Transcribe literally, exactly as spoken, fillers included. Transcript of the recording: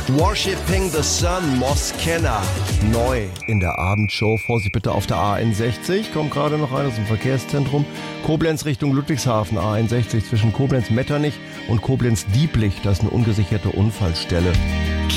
Worshipping the Sun, Mos Kenner. Neu in der Abendshow. Vorsicht bitte auf der A einundsechzig. Kommt gerade noch rein aus dem Verkehrszentrum. Koblenz Richtung Ludwigshafen. A einundsechzig zwischen Koblenz-Metternich und Koblenz-Dieblich. Das ist eine ungesicherte Unfallstelle.